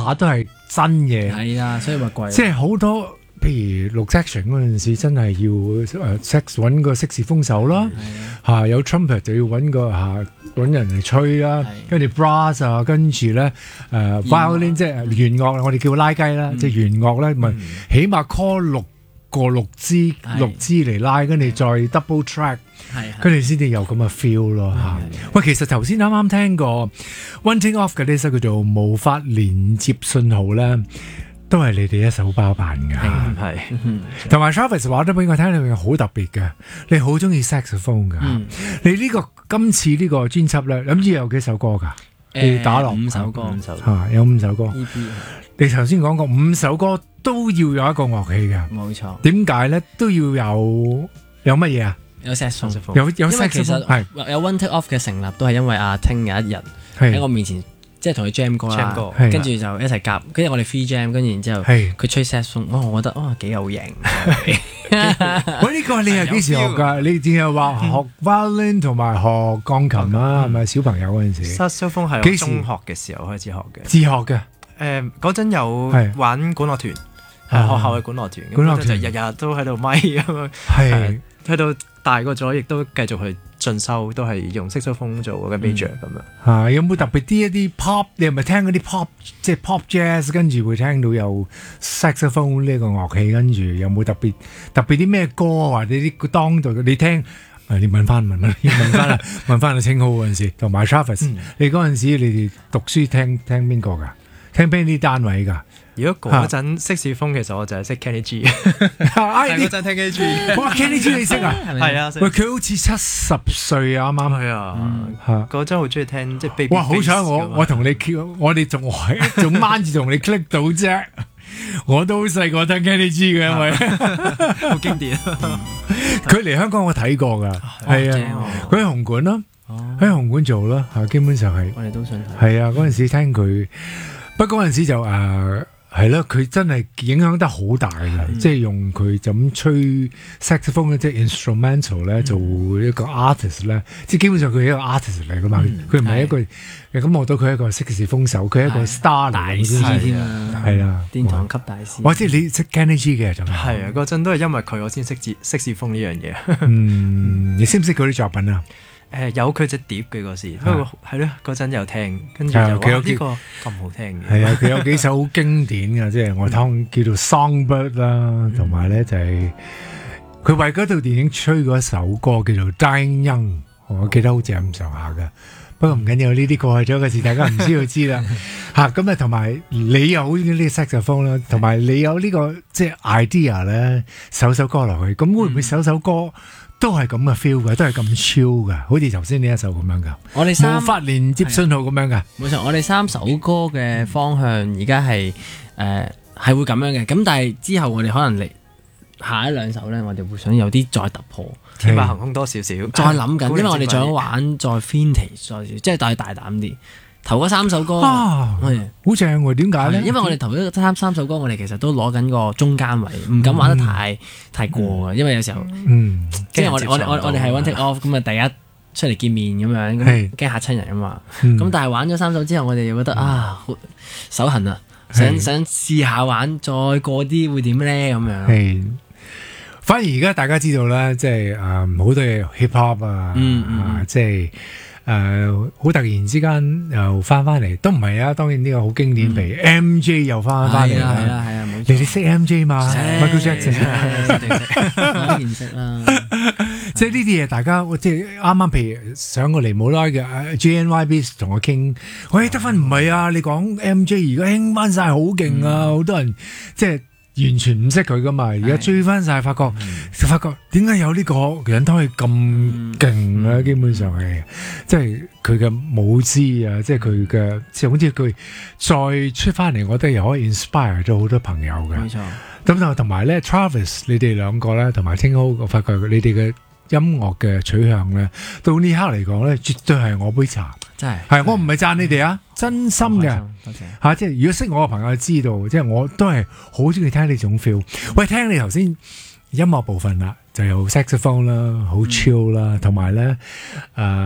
下都係真嘢。 係啊，所以咪貴。 即係好多。譬如錄 section 嗰陣時，真係要sax 揾個色士風手啦，有 trumpet 就要揾人嚟吹啦，跟住 brass 啊，跟住咧violin 即係弦樂，我哋叫拉雞啦，即係弦樂咧，咪起碼 call 六支嚟拉，跟住再 double track， 跟住先至有咁嘅 feel 咯嚇。喂，其實頭先啱啱聽過 One Take Off 嘅呢首叫做無法連接信號咧。都係你哋一手包辦㗎， 係， 同埋 Travis 話得俾我聽，你好特別嘅，你好中意 saxophone 㗎。你今次呢個專輯咧，諗住有幾首歌㗎？你打落 5首歌， 有5首歌。 EP 你頭先講過5首歌都要有一個樂器㗎， 冇錯。 點解咧？都要有乜嘢啊？ 有 saxophone， 有 saxophone， 其實有 One Take Off 嘅成立都係因為阿聽有一日喺我面前。即係同佢 jam 歌啦，跟住就一齊夾，跟住我哋 free jam， 跟住然之後佢吹 saxophone， 我覺得幾有型。 喂，呢個你係幾時學㗎？你淨係話學 violin 同埋學鋼琴啊？係咪小朋友嗰陣時 ？saxophone 係我中學嘅時候開始學嘅， 自學嘅。 嗰陣有玩管樂團，學校嘅管樂團，管樂團就日日都喺度咪咁樣。係去到大個咗，亦都繼續去進修，都係用 saxophone 做嘅 major 咁樣。 有冇特別啲一啲 pop？ 你係咪聽嗰啲 pop， 即係 pop jazz， 跟住會聽到有 saxophone 呢個樂器？跟住有冇特別啲咩歌或者啲當代你聽？你問翻啦，問翻阿清浩嗰陣時，同埋 Travis， 你嗰陣時你哋讀書聽邊個㗎？聽邊啲單位㗎？ 如果嗰陣識士風，其實我就係識 Kenny G。係嗰陣聽 Kenny G。 哇 ，Kenny G 你識啊？ 係啊。 喂，佢好似70歲啊，啱啱。 係啊。嗰陣好中意聽即係 Baby。 哇，好彩我同你 click， 我哋仲掹住同你 click 到啫。我都好細個聽 Kenny G 嘅，因為好經典。 佢嚟香港我睇過㗎，係啊，佢喺紅館咯，喺紅館做咯，基本上係。 我哋都想睇。 係啊，嗰陣時聽佢，不過嗰陣時就係咯，佢真係影響得好大嘅，即係用佢就咁吹 saxophone 即係 instrumental 咧，做一個 artist 咧，即係基本上佢係一個 artist 嚟噶嘛，佢唔係一個咁，我覺得佢係一個色士風手，佢係一個 star 大師添啊， 係啊， 殿堂級大師。 哇！即係你識 Kenny G 嘅，就係啊，嗰陣都係因為佢我先識士風呢樣嘢。 你識唔識佢啲作品啊？ 有佢隻碟嘅嗰時，不過係咯，嗰陣又聽，跟住就話呢個咁好聽嘅。 係啊，佢有幾首好經典嘅，即係我聽叫做 Songbird 啦，同埋咧就係佢為嗰套電影吹過一首歌叫做 Dying Young， 我記得好似係咁上下嘅。不過唔緊要，呢啲過去咗嘅事，大家唔需要知啦。咁啊，同埋你又好中意呢個 saxophone 啦，同埋你有呢個即係 idea 咧，首歌落去，咁會唔會首歌？都係咁嘅 feel 嘅，都係咁 chill 嘅，好似頭先呢一首咁樣噶。 我哋無法連接信號咁樣噶。 冇錯，我哋3首歌嘅方向而家係會咁樣嘅。咁但係之後我哋可能嚟下一2首咧，我哋會想有啲再突破， 天馬行空多少少。再諗緊，因為我哋想玩再 vintage， 即係大膽啲。頭嗰3首歌好正喎，點解咧？ 因為我哋頭嗰三首歌，我哋其實都攞緊個中間位，唔敢玩得太過，因為有時候，即係我哋係 One Take Off 咁啊，第一出嚟見面咁樣，咁驚嚇親人啊嘛。咁但係玩咗3首之後，我哋又覺得手痕啊，想試下玩再過啲會點咧咁樣。 反而而家大家知道啦，即係好多嘢 hip hop 啊，即係。好突然之間又翻嚟，都唔係啊！當然呢個好經典，譬如 MJ 又翻嚟啦， 係啊，冇錯。 你哋識 MJ 嘛？Michael Jackson 當然識啦。 即係呢啲嘢，大家即係啱啱譬如上過嚟冇耐嘅 JNYB 同我傾，喂，得分唔係啊！你講 MJ 而家興翻晒，好勁啊！好多人即係。完全唔識佢噶嘛，而家追翻晒，發覺點解有呢個人都係咁勁咧？基本上係，即係佢嘅舞姿啊，即係佢嘅，即係好似佢再出翻嚟，我覺得又可以 inspire 咗好多朋友嘅。 冇錯。 咁就同埋咧 ，Travis 你哋兩個咧，同埋聽好，我發覺你哋嘅音樂嘅取向咧，到呢刻嚟講咧，絕對係我杯茶。 真係係，我唔係讚你哋啊，真心嘅嚇，即係如果識我嘅朋友知道，即係我都係好中意聽呢種 feel。喂，聽你頭先音樂部分啦，就有 saxophone 啦，好 chill 啦，同埋咧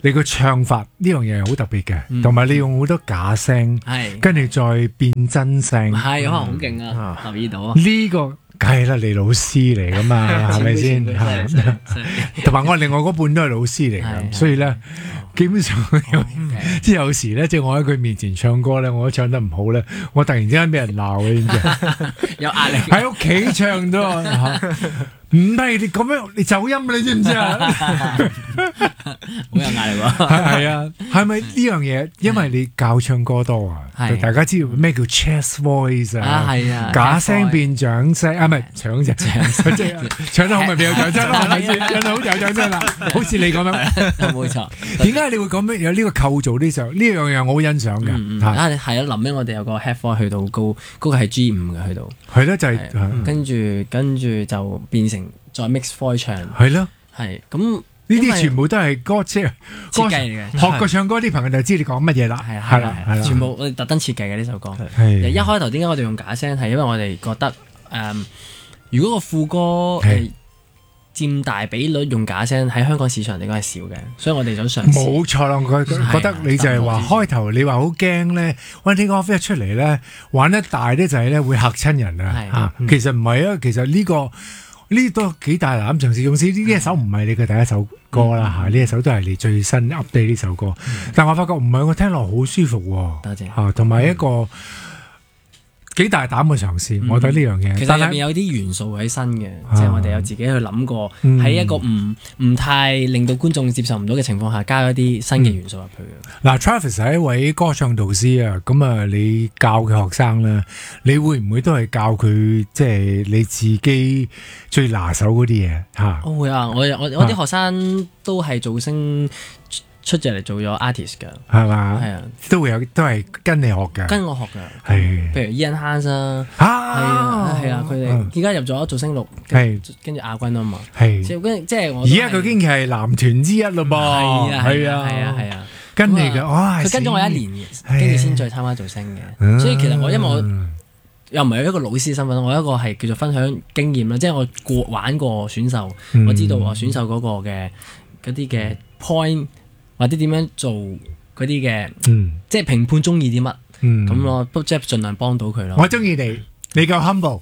你個唱法呢樣嘢係好特別嘅，同埋你用好多假聲，跟住再變真聲， 係可能好勁啊！留意到啊， 呢個梗係啦，你老師嚟噶嘛，係咪先？同埋我另外嗰半都係老師嚟嘅，所以咧基本上即係有時咧，即係我喺佢面前唱歌咧，我都唱得唔好咧，我突然之間俾人鬧嘅，知唔知？ 有壓力喺屋企唱都唔係你咁樣，你走音你知唔知啊？ 好有壓力喎！ 係啊，係咪呢樣嘢？因為你教唱歌多啊，大家知道咩叫 chest voice 啊？係啊，假聲變掌聲啊，唔係掌聲，唱得好咪變有掌聲啦，係咪先？唱得好就有掌聲啦，好似你咁樣， 冇錯。 點解你會咁樣有呢個構造呢？上呢樣嘢我好欣賞嘅。 係啊，臨尾我哋有個 head voice 去到高，嗰個係 G5嘅去到。 係咯，就係跟住就變成再 mix voice 唱。 係咯， 係咁。 呢啲全部都係歌設計嚟嘅， 學過唱歌啲朋友就知你講乜嘢啦。係啦， 全部我哋特登設計嘅呢首歌。一開頭點解我哋用假聲係因為我哋覺得如果個副歌佔大比率用假聲喺香港市場嚟講係少嘅，所以我哋想嘗試。冇錯啦，我覺得你就係話開頭你話好驚咧 One Take Off 一出嚟咧玩得大啲就係咧會嚇親人啊！其實唔係啊，其實呢都幾大膽嘗試，用呢一首唔係你嘅第一首歌啦嚇，呢一首都係你最新 update 呢首歌，但我發覺唔係，我聽落好舒服喎。 多謝嚇，同埋一個幾大膽嘅嘗試，我覺得呢樣嘢。 其實入邊有啲元素喺身嘅，即係我哋有自己去諗過，喺一個唔太令到觀眾接受唔到嘅情況下，加一啲新嘅元素入去。 嗱，Travis 係一位歌唱導師啊，咁啊，你教嘅學生咧，你會唔會都係教佢即係你自己最拿手嗰啲嘢嚇？ 我會啊，我啲學生都係造星出咗嚟做咗 artist 㗎， 係嘛？ 係啊， 都係跟你學㗎， 跟我學㗎。 係， 譬如 Ian Hans 啊，係啊，佢哋而家入咗造星6，跟住亞軍啊嘛。係，即係我。而家佢已經係男團之一嘞噃。係啊，跟你嘅，哇！ 佢跟咗我1年，跟住先再參加造星嘅。所以其實因為我又唔係一個老師身份，我一個係叫做分享經驗啦，即係我玩過選秀，我知道我選秀嗰個嘅嗰啲嘅 point。或者點樣做嗰啲嘅，即係評判中意啲乜咁咯，即係盡量幫到佢咯。 我中意你夠 humble，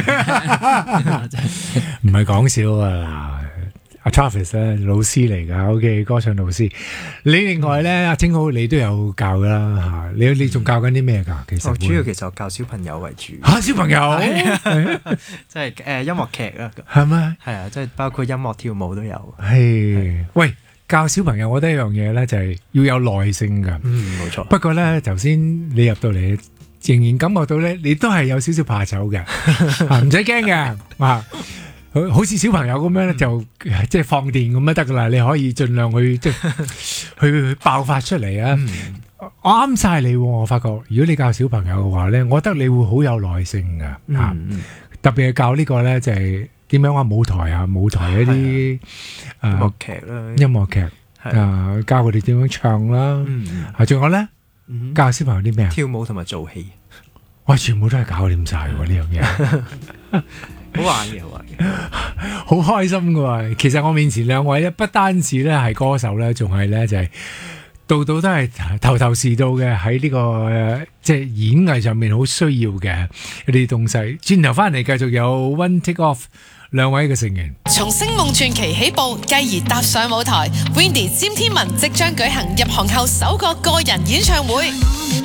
唔係講笑啊！阿 Travis 咧老師嚟㗎，OK 歌唱老師。你另外咧，阿清好你都有教㗎啦嚇。你仲教緊啲咩㗎？其實主要其實我教小朋友為主。 嚇小朋友， 即係音樂劇啊？ 係咩？ 係啊，即係包括音樂跳舞都有。 係，喂。教小朋友，我覺得一樣嘢咧，就係要有耐性㗎。 冇錯。 不過咧，頭先你入到嚟，仍然感覺到咧，你都係有少少怕醜嘅，唔使驚嘅。好似小朋友咁樣咧，就即係放電咁樣得㗎啦。你可以盡量去去爆發出嚟啊！我啱晒你，我發覺如果你教小朋友嘅話咧，我覺得你會好有耐性㗎。特別係教呢個咧，就係。點樣話舞台一啲音樂劇啦， 音樂劇教佢哋點樣唱啦，仲有咧教小朋友啲咩啊？ 跳舞同埋做戲， 哇！全部都係搞掂晒喎呢樣嘢， 好玩嘅， 好開心嘅喎。其實我面前兩位咧，不單止咧係歌手咧，仲係咧就係度度都係頭是道嘅喺呢個即係演藝上面好需要嘅一啲東西。轉頭翻嚟繼續有 One Take Off。兩位嘅成員從星夢傳奇起步，繼而踏上舞台。Wendy 詹天文即將舉行入行後首個個人演唱會。